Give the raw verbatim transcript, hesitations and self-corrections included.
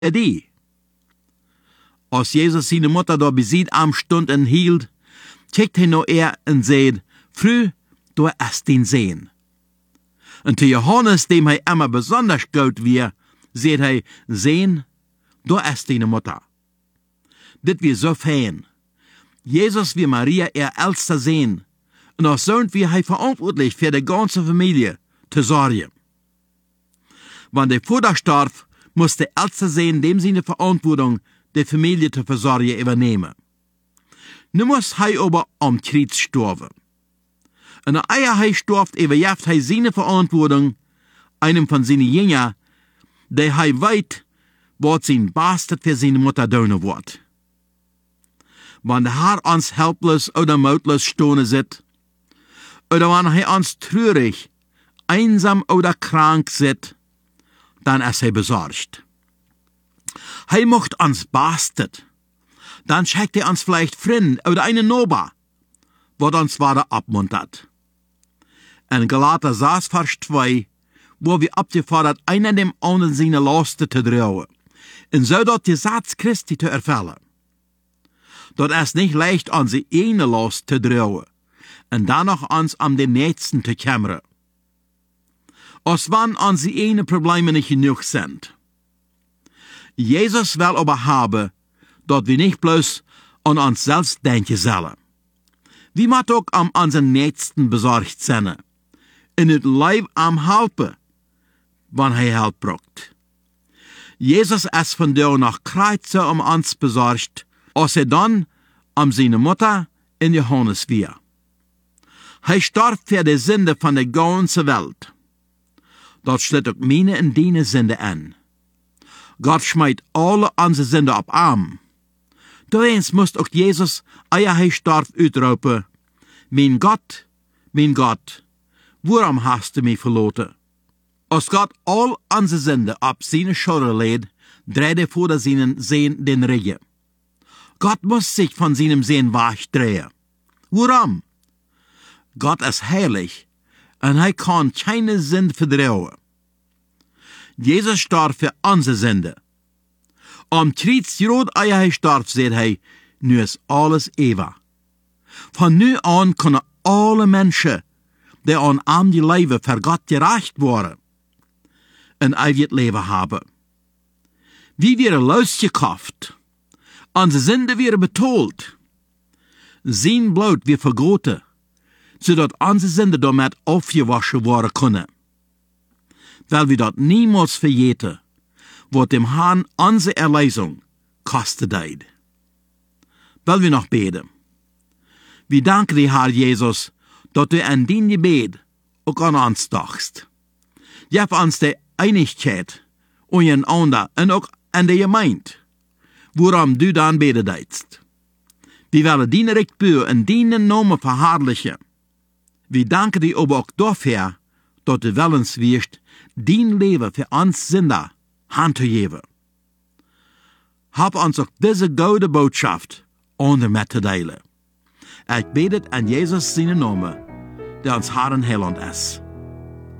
die. Als Jesus seine Mutter da besiegt am Stund en hielt, kijkt hij naar er en zei, Frau, du hast den sehen. Und zu Johannes, dem hij immer besonders gut wir, sagt hij, sehen, du hast deine Mutter. Dit wir so fein. Jesus wie Maria er älster sehen, und als Sohn wie hij verantwortlich für die ganze Familie zu sorgen. Wenn der Vater starb, muss der Älteste sehen, dem seine Verantwortung, die Familie zu versorgen, übernehmen. Nu muss hij aber am Kreuz sterben. Und ehe hij stirbt, überjeft hij seine Verantwortung einem von seinen Jüngern, der hij weet, wat sein Bastard für seine Mutter tun wird. Wenn der Herr uns helpless oder mutlos stehen sitzt, oder wenn er uns traurig, einsam oder krank sitzt, dann ist er besorgt. Er macht uns Bastard. Dann schickt er uns vielleicht Freund oder einen Nachbar, was uns weiter abmuntert. In Galater sechs, Vers zwei, wo wir abgefordert, einer dem anderen seine Lasten zu trauen, und so dort die Satz Christi zu erfüllen. Dort ist nicht leicht, unsere eine Last zu trauen, und dann noch uns an den Nächsten zu kümmern. Als wenn unsere eine Probleme nicht genug sind. Jesus will aber haben, dass wir nicht bloß an uns selbst denken sollen. Wir müssen auch an unseren Nächsten besorgt sein, in het Leib am helpen, wann er Hilfe braucht. Jesus ist von da nach Kreuze um uns besorgt, als er dann um seine Mutter in Johannes wir. Er starb für die Sünde von der ganzen Welt. Dort schlitt auch meine und deine Sünde an. Gott schmeißt alle unsere Sünde auf Arm. Daeins muss auch Jesus, ehe er starb, uitroepen, Mein Gott, mein Gott, warum hast du mich verloren? Als Gott all unsere Sünde auf seine Schulter lädt, dreht er vor seinen Sehen den Rücken. Gott muss sich von seinem Sehen wegdrehen. Warum? Gott ist heilig und er kann keine Sünde verdrehen. Jesus starb für unsere Sünde. Am Kreuz, rot ehe er starb, sagt er, nu ist alles ewig. Von nu an können alle Menschen, die an am die Leben für Gott gerecht waren, ein ewiges Leben haben. Wie wir losgekauft, unsere Sünde wir betont, sein Blut wir vergoten, sodass unsere Sünde damit aufgewaschen werden können. Weil wir dort niemals vergeten, was dem Herrn unsere Erlösung kostet hat. Weil wir noch beten. Wir danken dir, Herr Jesus, dass du an dein Gebet auch an uns dachtst. Gib uns die Einigkeit untereinander und auch an der Gemeinde, worum du dann beten deitst. Wir wollen deine Rechtbücher in deinen Namen verherrlichen. Wir danken dir aber auch dafür, dass du willens wirst, dein Leben für uns Sünder handzugeben. Hab uns auch diese gute Botschaft unter mitzuteilen. Ich bete an Jesus seinen Namen, der uns Herr und Heiland ist.